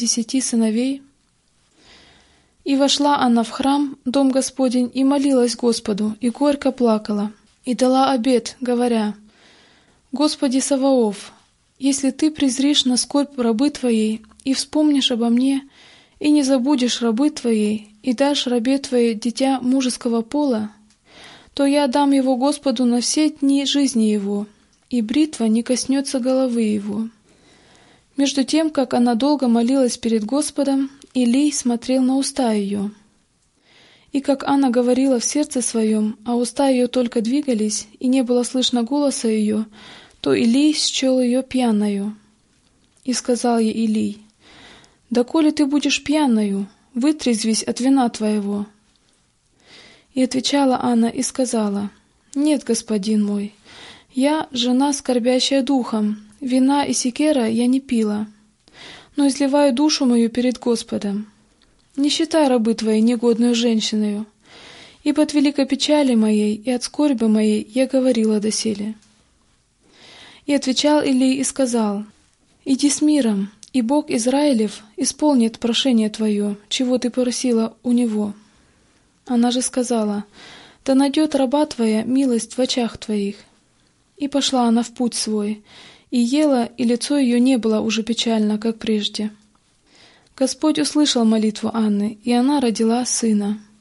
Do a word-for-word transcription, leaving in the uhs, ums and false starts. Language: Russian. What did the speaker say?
десяти сыновей. И вошла она в храм, дом Господень, и молилась Господу, и горько плакала, и дала обет, говоря: «Господи Саваоф, если Ты презришь на скорбь рабы Твоей, и вспомнишь обо мне, и не забудешь рабы Твоей, и дашь рабе Твоей дитя мужеского пола, то я дам его Господу на все дни жизни его, и бритва не коснется головы его». Между тем, как она долго молилась перед Господом, Илий смотрел на уста ее. И как Анна говорила в сердце своем, а уста ее только двигались, и не было слышно голоса ее, то Илий счел ее пьяною. И сказал ей Илий: «Доколе ты будешь пьяною, вытрезвись от вина твоего». И отвечала Анна и сказала: «Нет, господин мой, я жена, скорбящая духом, вина и секера я не пила, но изливаю душу мою перед Господом. Не считай рабы твоей негодную женщиною, ибо от великой печали моей и от скорби моей я говорила доселе». И отвечал Илий и сказал: «Иди с миром, и Бог Израилев исполнит прошение твое, чего ты просила у него». Она же сказала: «Да найдет раба твоя милость в очах твоих». И пошла она в путь свой, и ела, и лицо ее не было уже печально, как прежде. Господь услышал молитву Анны, и она родила сына.